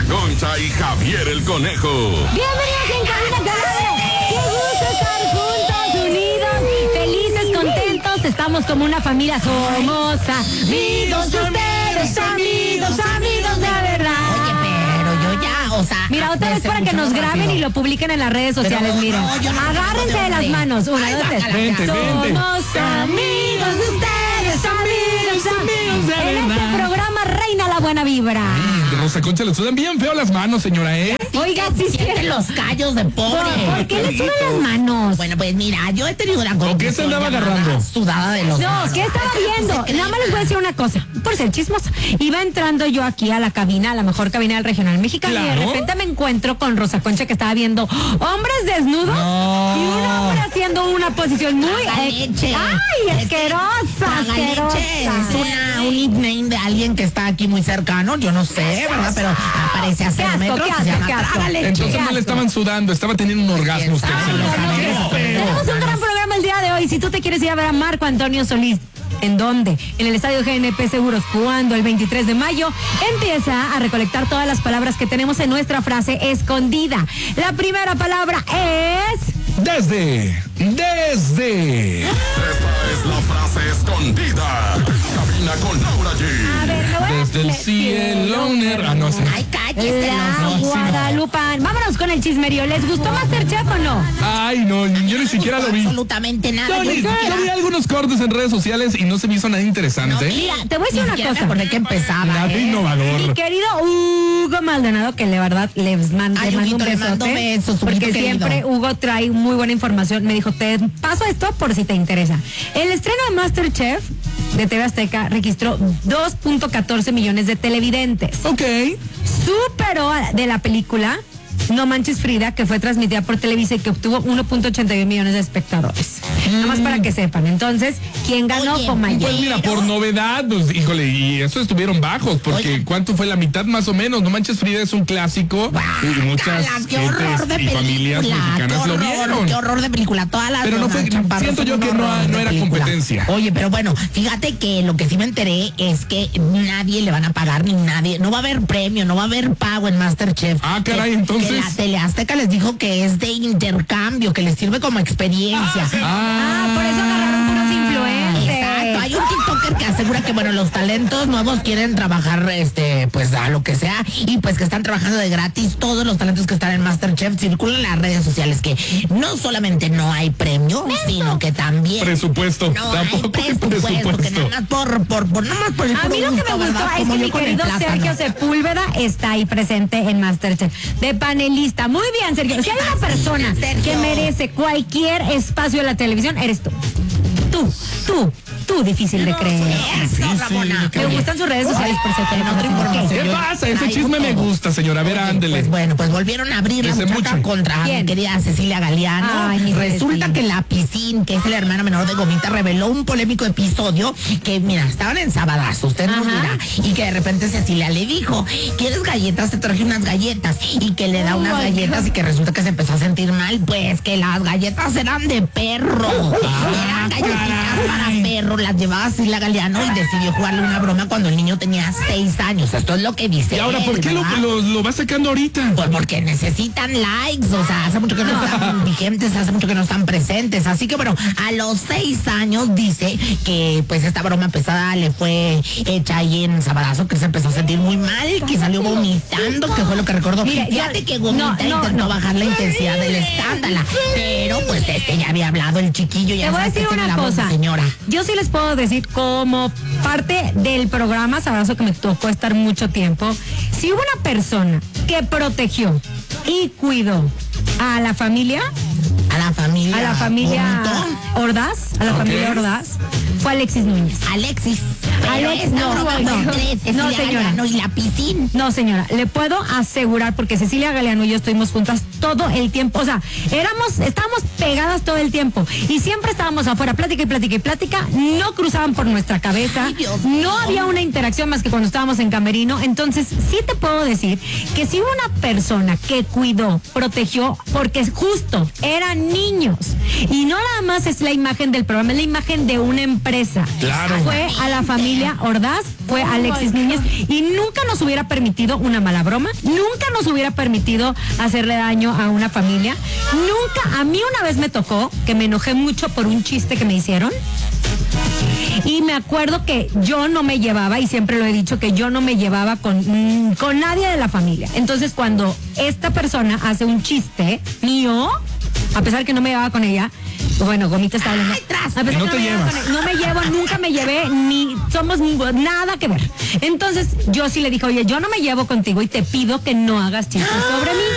Concha y Javier el Conejo. Bienvenidos en Cabina Caladero. Qué gusto estar juntos, unidos, felices, contentos. Estamos como una familia. Somos amigos de ustedes, amigos de verdad. Oye, pero yo ya, o sea... Mira, otra vez para que nos graben y lo publiquen en las redes sociales, miren. Agárrense de las manos. Una, dos, tres. Vente. Somos amigos de ustedes, amigos de verdad. En este programa reina la buena vibra. Rosa Concha, le sudan bien feo las manos, señora, ¿eh? Oiga, si Siente los callos de pobre. ¿Por qué le sudan las manos? Bueno, pues mira, yo he tenido una ¿O qué se andaba agarrando? Sudada de los No, manos. ¿qué estaba viendo? Nada más les voy a decir una cosa, por ser chismosa. Iba entrando yo aquí a la cabina, a la mejor cabina del regional mexicano, y de Claro. repente me encuentro con Rosa Concha que estaba viendo hombres desnudos y un hombre haciendo una posición muy... Tragaleche. ¡Ay, asquerosa! Tragaleche es un nickname de alguien que está aquí muy cercano, yo no sé, ¿verdad? Pero aparece a 6 asco, metros qué y se asco, llama qué asco. Tragaleche. Entonces no le estaban sudando, estaba teniendo un orgasmo usted. Ay, señora. Tenemos un gran programa el día de hoy. Si tú te quieres ir a ver a Marco Antonio Solís, ¿en dónde? En el Estadio GNP Seguros. ¿Cuándo? El 23 de mayo. Empieza a recolectar todas las palabras que tenemos en nuestra frase escondida. La primera palabra es... Desde. Esta es la frase escondida. Cabina con Laura G. A ver, me voy a- Desde el cielo. No sé. Ay, cállese. La Guadalupán. Vámonos con el chismerío. ¿Les gustó Masterchef o no? Ay, no, yo ni siquiera lo vi. Absolutamente nada. Yo Yo ni siquiera- vi algunos cortes en redes sociales y no se me hizo nada interesante. Mira, te voy a decir Ni una siquiera me cosa. acordé que empezaba. Nada innovador. Mi querido Hugo Maldonado, que de verdad les mando Ay, un Huguito, le mando besote, besos, porque Huguito querido. siempre Hugo trae muy buena información. Me dijo, te paso esto por si te interesa. El estreno de Masterchef de TV Azteca registró 2.14 millones de televidentes. Ok. Superó de la película No Manches Frida, que fue transmitida por Televisa y que obtuvo 1.81 millones de espectadores. Nada más para que sepan. Entonces, ¿quién ganó? Oye, Comayel. Pues mira, por novedad, pues, híjole, y eso estuvieron bajos, porque Oye. ¿cuánto fue? La mitad más o menos. No Manches Frida es un clásico y muchas Guácala, qué horror de gentes y familias película, mexicanas lo vieron. Qué horror de película. Todas las Pero no fue- Donald Chaparro siento son yo un que no horror de era película. competencia. Oye, pero bueno, fíjate que lo que sí me enteré es que nadie le van a pagar ni nadie. No va a haber premio, no va a haber pago en Masterchef. Ah, caray, entonces. Que la Tele Azteca les dijo que es de intercambio, que les sirve como experiencia. Por eso agarraron puros influencers. Exacto, hay un TikToker que asegura que bueno, los talentos nuevos quieren trabajar pues a lo que sea y pues que están trabajando de gratis. Todos los talentos que están en Masterchef circulan en las redes sociales que no solamente no hay premio, sino que también Presupuesto. no Tampoco hay hay presupuesto, que nada más nada más por el A mí puro lo que gusto, me gustó ¿verdad? es Como que yo mi con el querido plátano. Sergio Sepúlveda está ahí presente en Masterchef, de panelista. Muy bien, Sergio. Si hay una persona Sergio? que merece cualquier espacio en la televisión, eres tú. Tú, difícil de creer. Eso, Ramona. Me gustan sus redes sociales, por cierto. En otra información. ¿Qué yo pasa? Ese traigo chisme me todo. gusta, señora. A ver, ándele. Pues bueno, pues volvieron a abrir la Desde muchacha mucho. contra ¿Quién? mi querida Cecilia Galeano. Ay, mi Resulta Ceci. que la Piscín, que es el hermano menor de Gomita, reveló un polémico episodio que, mira, estaban en Sabadazo, usted nos Ajá. dirá, y que de repente Cecilia le dijo, ¿quieres galletas? Te traje unas galletas. Y que le da unas my galletas y que resulta que se empezó a sentir mal, pues que las galletas eran de perro. Eran galletitas para perro, las llevaba Cecilia Galeano y decidió jugarle una broma cuando el niño tenía 6 años. Esto es lo que dice ¿Y ahora él, por qué ¿verdad? lo va sacando ahorita? Pues porque necesitan likes, o sea, hace mucho que no están vigentes, hace mucho que no están presentes. Así que bueno, a los 6 años dice que pues esta broma pesada le fue hecha ahí en Sabadazo, que se empezó a sentir muy mal, que salió vomitando, que fue lo que recordó. Mire, Fíjate ya- que Gomita intentó bajar la intensidad del escándalo, pero pues ya había hablado el chiquillo, ya Te voy a sabes que decir tiene una la voz de cosa. señora. Yo sí les puedo decir, como parte del programa Sabadazo, que me tocó estar mucho tiempo, si hubo una persona que protegió y cuidó a la familia, A la familia. Gomito. Ordaz, a la Ok. familia Ordaz, fue Alexis Núñez. Alexis. Pero Alex, esta no, broma no. fue tres, No, Cecilia señora. Galeano y la Piscín. No, señora, le puedo asegurar, porque Cecilia Galeano y yo estuvimos juntas todo el tiempo, o sea, estábamos pegadas todo el tiempo y siempre estábamos afuera, plática y plática y plática, no cruzaban por nuestra cabeza, Ay, Dios no mío. había una interacción más que cuando estábamos en camerino. Entonces sí te puedo decir que si hubo una persona que cuidó, protegió, porque justo eran niños Y no nada más es la imagen del programa, es la imagen de una empresa. Claro. Fue a la familia Ordaz, fue Alexis Núñez, y nunca nos hubiera permitido una mala broma, nunca nos hubiera permitido hacerle daño a una familia, nunca. A mí una vez me tocó que me enojé mucho por un chiste que me hicieron. Y me acuerdo que yo no me llevaba, y siempre lo he dicho, que yo no me llevaba con nadie de la familia. Entonces, cuando esta persona hace un chiste mío, a pesar que no me llevaba con ella, bueno, Gomita está hablando. A pesar No que te me llevaba llevas. no me llevo, nunca me llevé, ni somos nada que ver. Entonces, yo sí le dije, oye, yo no me llevo contigo y te pido que no hagas chistes sobre mí.